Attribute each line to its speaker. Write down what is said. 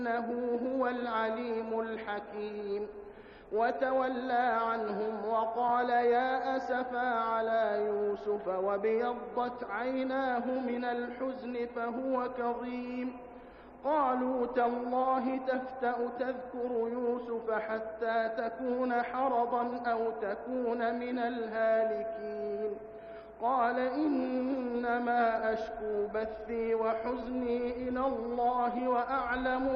Speaker 1: إنه هو العليم الحكيم. وتولى عنهم وقال يا أسفا على يوسف وابيضت عيناه من الحزن فهو كظيم. قالوا تالله تفتأ تذكر يوسف حتى تكون حرضا أو تكون من الهالكين. قال إنما أشكو بثي وحزني إلى الله وأعلم